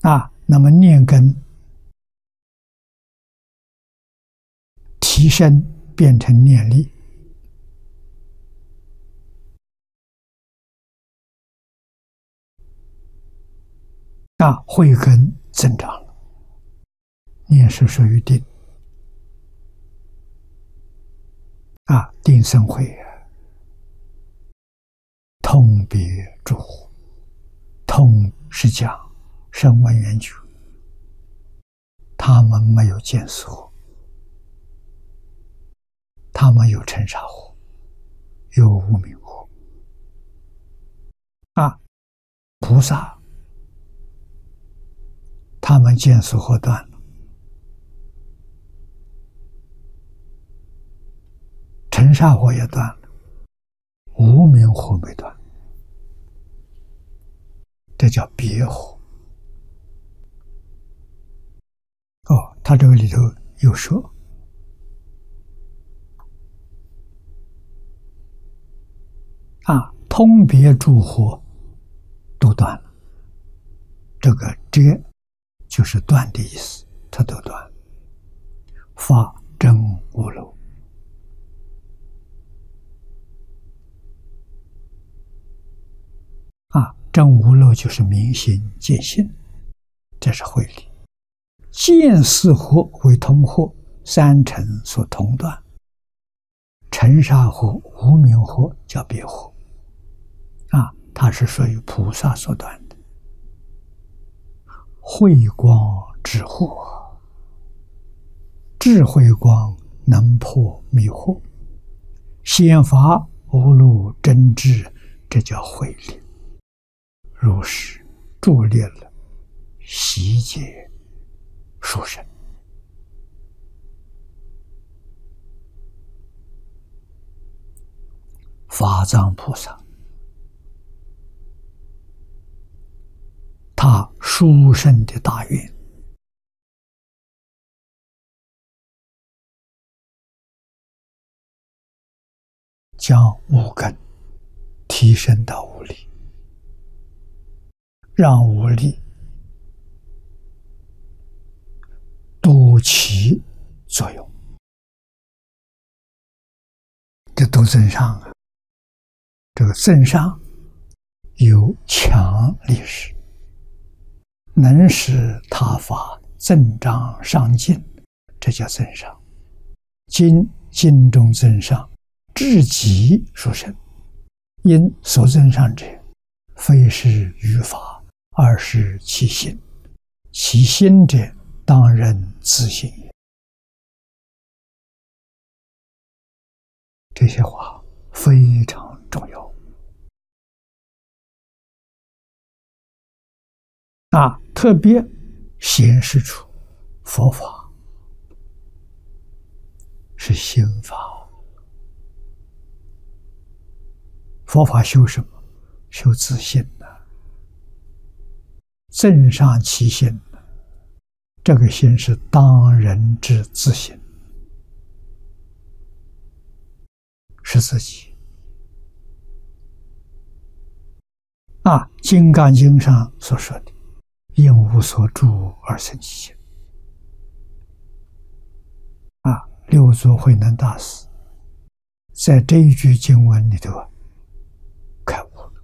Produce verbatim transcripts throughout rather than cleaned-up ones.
啊，那么念根提升变成念力，啊，慧根增长了。念是属于定，啊，定生慧，通别诸惑，通是讲声闻缘觉，他们没有见思惑，他们有尘沙惑，有无明惑。啊，菩萨他们见思惑断了，尘沙惑也断了，无明惑没断，这叫别惑。哦，他这个里头有说，啊，通别诸惑都断了，这个这就是断的意思，它都断了，法真无漏。啊，真无漏就是明心见性，这是慧理。见思惑为通惑，三尘所同断，尘沙惑、无明惑叫别惑。啊，它是属于菩萨所断的。慧光智惑，智慧光能破迷惑，显法无漏真智，这叫慧理。如是助力了悉解殊胜。法藏菩萨，他殊胜的大愿，将五根提升到五力，让五力多起作用，这都增上啊！这个增上有强力士，能使他法增长上进，这叫增上。今经中增上，至极殊胜。因所增上者，非是语法，而是其心。其心者，当人自性也。这些话非常重要啊！特别显示出佛法是心法。佛法修什么？修自信的，增上其心。这个心是当人之自性，是自己。啊，《金刚经》上所说的“因无所住而生其心”。啊，六祖慧能大师在这一句经文里头开悟了。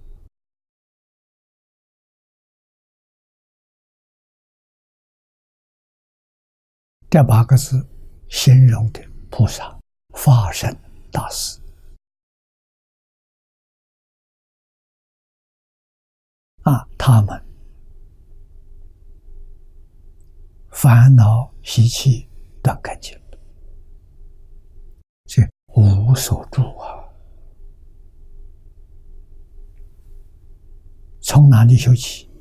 这八个字形容的菩萨法身大士。啊，他们烦恼习气断干净了，所以无所住啊。从哪里修起？